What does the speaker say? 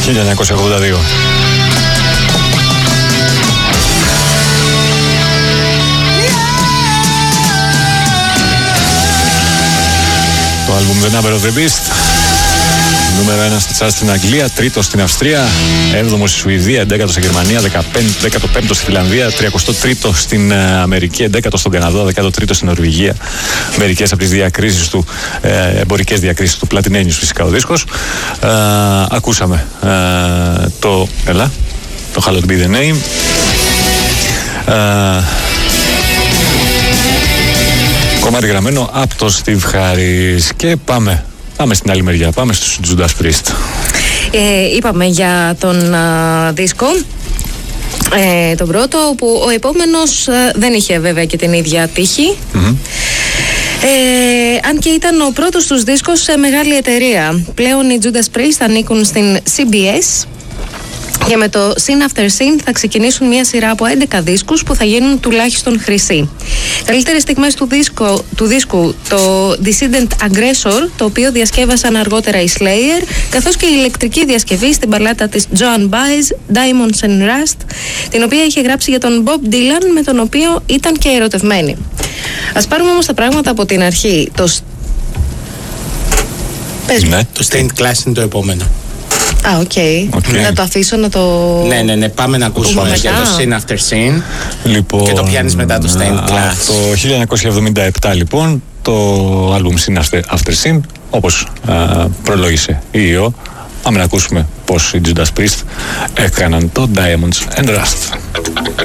1982. Το άλμπουμ The Number of the Beast, νούμερο 1 στο τσάρτ στην Αγγλία, 3ο στην Αυστρία, 7ο στη Σουηδία, 11ο στη Γερμανία, 15ο στη Φιλανδία, 33ο στην Αμερική, 11ο στον Καναδά, 13ο στην Νορβηγία. Μερικές από τις διακρίσεις του, εμπορικές διακρίσεις του, πλατινένιους φυσικά ο δίσκος. Ακούσαμε το Hallowed Be the Name. Κομμάτι γραμμένο από το Steve Harris. Και πάμε στην άλλη μεριά, πάμε στους Judas Priest. Είπαμε για τον δίσκο, τον πρώτο, που ο επόμενος δεν είχε βέβαια και την ίδια τύχη. Αν και ήταν ο πρώτος τους δίσκος σε μεγάλη εταιρεία. Πλέον οι Judas Priest ανήκουν στην CBS και με το Sin After Sin θα ξεκινήσουν μια σειρά από 11 δίσκους που θα γίνουν τουλάχιστον χρυσοί. Καλύτερες στιγμές του δίσκου, το Dissident Aggressor, το οποίο διασκεύασαν αργότερα οι Slayer, καθώς και η ηλεκτρική διασκευή στην μπαλάτα της Joan Baez, Diamonds and Rust, την οποία είχε γράψει για τον Bob Dylan, με τον οποίο ήταν και ερωτευμένη. Ας πάρουμε όμως τα πράγματα από την αρχή. Το Stained Glass είναι το επόμενο. οκ. Να το αφήσω να το... Ναι, πάμε να ακούσουμε για το Sin After Sin. Λοιπόν, και το πιάνεις μετά το Stained Glass. Το 1977 λοιπόν, το άλμπουμ Sin After Sin, όπως προλόγησε η ΙΟ. Πάμε να ακούσουμε πώς οι Judas Priest έκαναν το Diamonds and Rust.